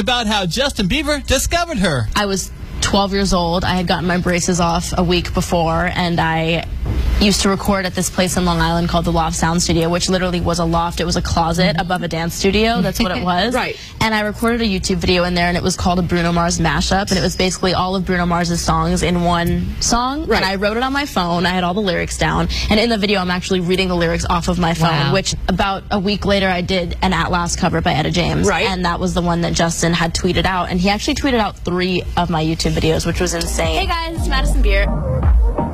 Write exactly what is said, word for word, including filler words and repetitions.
About how Justin Bieber discovered her. I was twelve years old. I had gotten my braces off a week before, and I used to record at this place in Long Island called the Loft Sound Studio, which literally was a loft. It was a closet above a dance studio. That's what it was. Right. And I recorded a YouTube video in there, and it was called a Bruno Mars mashup, and it was basically all of Bruno Mars's songs in one song. Right. And I wrote it on my phone. I had all the lyrics down, and in the video, I'm actually reading the lyrics off of my phone. Wow. Which about a week later, I did an At Last cover by Etta James. Right. And that was the one that Justin had tweeted out, and he actually tweeted out three of my YouTube videos, which was insane. Hey guys, it's Madison Beer.